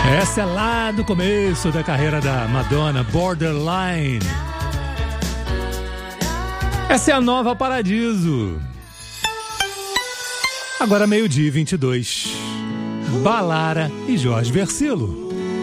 Essa é lá do começo da carreira da Madonna, Borderline. Essa é a nova Paradiso. Agora 12:22. Balara e Jorge Versilo.